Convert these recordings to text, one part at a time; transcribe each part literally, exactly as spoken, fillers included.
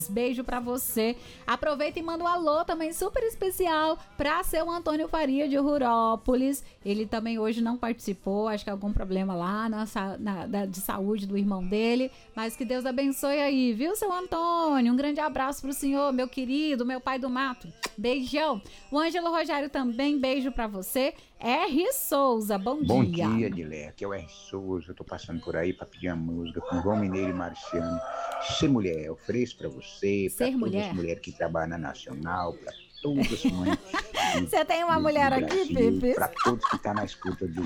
Beijo pra você. Aproveita e manda um alô também super especial pra seu Antônio Faria de Rurópolis. Ele também hoje não participou, acho que algum problema lá na, na, na, de saúde do irmão dele. Mas que Deus abençoe aí, viu, seu Antônio? Um grande abraço pro senhor, meu querido, meu pai do mato. Beijão. O Ângelo Rogério também, beijo pra você. R. Souza, bom, bom dia. Bom dia, Dilé. Aqui é o R. Souza. Eu tô passando por aí pra pedir uma música com João Mineiro e Marciano. Ser mulher, eu ofereço pra você, pra Ser todas mulher? as mulheres que trabalham na Nacional, pra todas as mães. Você tem uma do, mulher do aqui, Brasil, Pipe? pra todos que tá na escuta do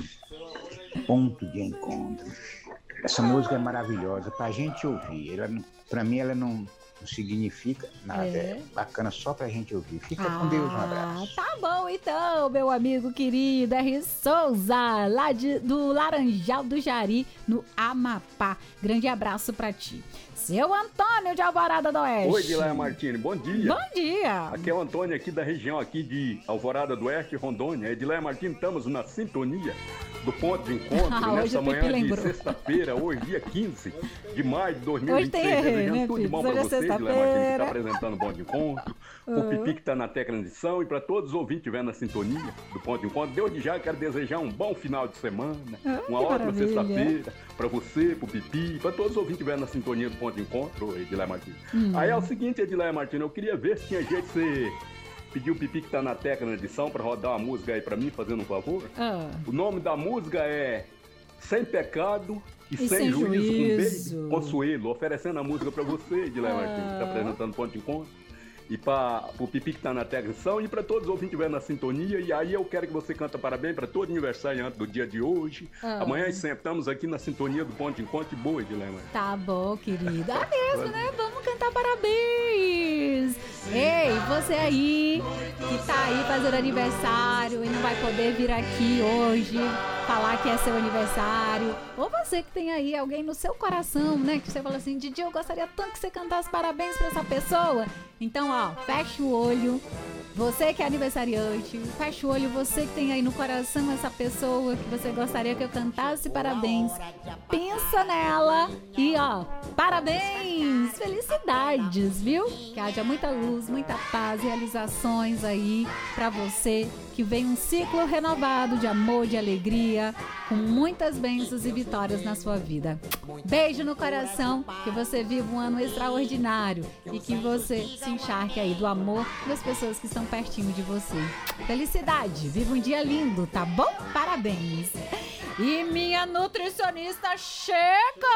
Ponto de Encontro. Essa música é maravilhosa pra gente ouvir. Ela, pra mim, ela não... não significa nada, é. é bacana só pra gente ouvir. Fica ah, com Deus, um abraço. Tá bom então, meu amigo querido R. Souza, lá de, do Laranjal do Jari, no Amapá. Grande abraço pra ti. Seu Antônio de Alvorada do Oeste. Oi, Dilaia Martini, bom dia. Bom dia. Aqui é o Antônio aqui da região aqui de Alvorada do Oeste, Rondônia. Dilaia Martini, estamos na sintonia do ponto de encontro ah, nessa manhã de sexta-feira, hoje dia quinze de maio de dois mil e vinte e seis. Hoje tem errei, Desejando né, tudo de bom para é você, Dilaia Martini, que está apresentando o ponto de encontro. Uhum. O Pipi que está na tecla de edição e para todos os ouvintes que estiverem na sintonia do ponto de encontro. Desde já quero desejar um bom final de semana, ah, uma ótima sexta-feira para você, para o Pipi, para todos os ouvintes que estiverem na sintonia do ponto de encontro, Edilaia Martins. Hum. Aí é o seguinte, Edilaia Martins, eu queria ver se tinha jeito de você pedir o Pipi que tá na tecla na edição para rodar uma música aí para mim, fazendo um favor. Ah. O nome da música é Sem Pecado e, e Sem, sem Juízo, juízo. com Consuelo, oferecendo a música para você, Edilaia ah. Martins, que tá apresentando o ponto de encontro. E para o Pipi que tá na televisão e para todos os ouvintes que estiverem na sintonia. E aí eu quero que você canta parabéns para todo aniversariante do dia de hoje. Ah. Amanhã sempre estamos aqui na sintonia do ponto de encontro e boa, Edilema. Tá bom, querida. Ah, mesmo, né? Vamos cantar parabéns. Ei, você aí que tá aí fazendo aniversário e não vai poder vir aqui hoje falar que é seu aniversário. Ou você que tem aí alguém no seu coração, né? Que você fala assim, Didi, eu gostaria tanto que você cantasse parabéns pra essa pessoa. Então, ó, fecha o olho. Você que é aniversariante, fecha o olho. Você que tem aí no coração essa pessoa que você gostaria que eu cantasse parabéns. Pensa nela e, ó, parabéns! Felicidades, viu? Que haja muita luz, muita paz, realizações aí pra você. Que venha um ciclo renovado de amor, de alegria, com muitas bênçãos e vitórias na sua vida. Beijo no coração, que você viva um ano extraordinário e que você se encharque aí do amor das pessoas que estão pertinho de você. Felicidade, viva um dia lindo, tá bom? Parabéns! E minha nutricionista chega,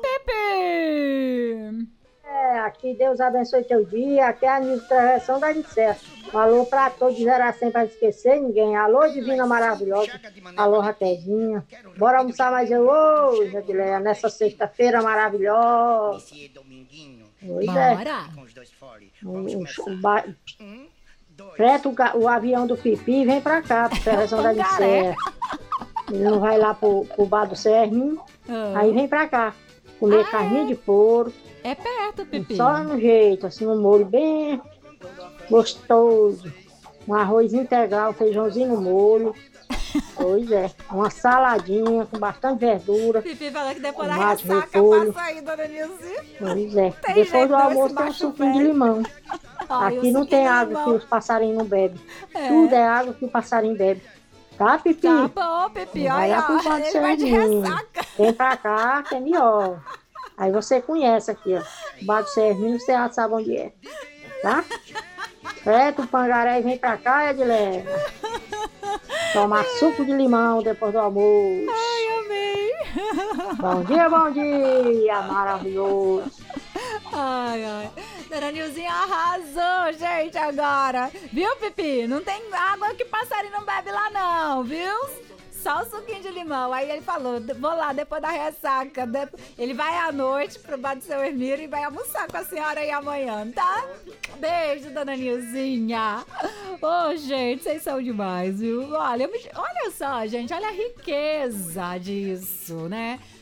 Pepe! É, aqui Deus abençoe teu dia, aqui é a administração da Alicerce. Um alô pra todos, zero sem pra esquecer ninguém. Alô, Divina Maravilhosa. Alô, Raquelzinha. Bora almoçar mais eu hoje, Adileia, nessa sexta-feira maravilhosa. Pois Bora! É. O, o, o, ba... Freta o, o avião do Pipi e vem pra cá, pra Ferração da Alicerce. Ele não vai lá pro, pro bar do Serrinho, ah. aí vem pra cá. Comer ah, carninha é? de porco. É perto, Pipi. Só no jeito, assim, um molho bem gostoso. Um arroz integral, feijãozinho no molho. Pois é, uma saladinha com bastante verdura. Pipi fala que depois da ressaca passa aí, dona Nilce. Pois é, tem depois do almoço tem um suquinho de limão. Ai, Aqui não tem água que os passarinhos não bebem. É. Tudo é água que o passarinho bebe. Tá, Pipi? Tá bom, Pipi. Olha, ó, ele vai de ressaca. Vem pra cá, que é melhor. Aí você conhece aqui, ó. O bar do Servinho, você já sabe onde é. Tá? Freta o pangaré e vem pra cá, Edilene. Tomar suco de limão depois do almoço. Ai, amei. Bom dia, bom dia. Maravilhoso. Ai, ai. Dona Nilzinha arrasou, gente, agora. Viu, Pipi? Não tem água que passarinho não bebe lá, não, viu? Só o suquinho de limão. Aí ele falou, vou lá depois da ressaca. Ele vai à noite pro bar do seu Hermírio e vai almoçar com a senhora aí amanhã, tá? Beijo, dona Nilzinha. Ô, oh, gente, vocês são demais, viu? Olha, olha só, gente, olha a riqueza disso, né?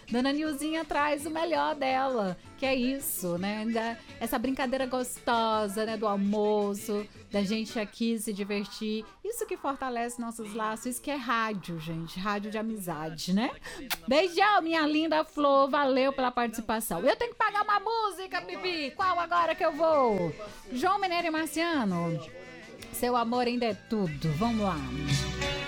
Dona Nilzinha traz o melhor dela, que é isso, né? Essa brincadeira gostosa, né? Do almoço, da gente aqui se divertir. Isso que fortalece nossos laços, isso que é rádio, gente. Rádio de amizade, né? Beijão, minha linda Flor. Valeu pela participação. Eu tenho que pagar uma música, Bibi. Qual agora que eu vou? João Mineiro e Marciano. Seu amor ainda é tudo. Vamos lá.